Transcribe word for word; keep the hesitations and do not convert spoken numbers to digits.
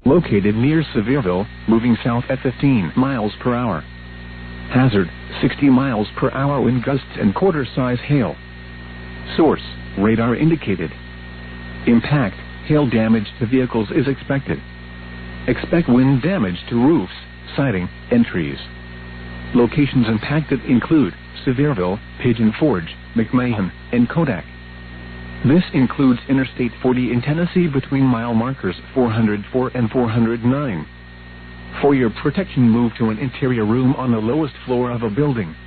Located near Sevierville, moving south at fifteen miles per hour. Hazard, sixty miles per hour wind gusts and quarter-size hail. Source, radar indicated. Impact, hail damage to vehicles is expected. Expect wind damage to roofs, siding, and trees. Locations impacted include Sevierville, Pigeon Forge, McMahon, and Kodak. This includes Interstate forty in Tennessee between mile markers four hundred four and four hundred nine. For your protection, move to an interior room on the lowest floor of a building.